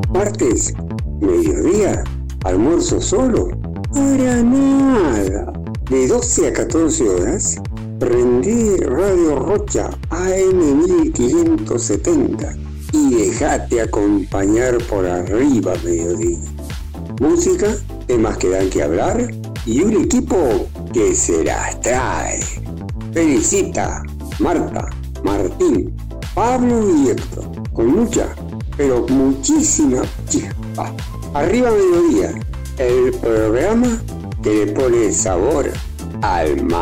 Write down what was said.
Martes, mediodía, almuerzo solo. Para nada. De 12 a 14 horas, prendí Radio Rocha AM 1570 y dejate acompañar por arriba mediodía. Música, temas que dan que hablar y un equipo que se las trae. Felicita, Marta, Martín, Pablo y Héctor, con mucha, pero muchísima chispa. Arriba mediodía, el programa que le pone sabor al mar.